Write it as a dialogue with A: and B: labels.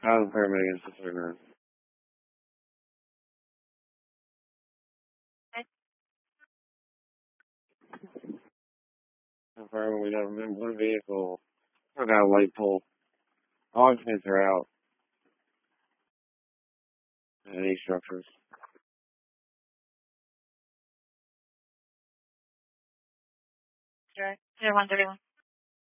A: I was a paramedic in 639. Confirm we have one vehicle. I got a light pole. Occupants are out. And these structures.
B: Sure. 0131.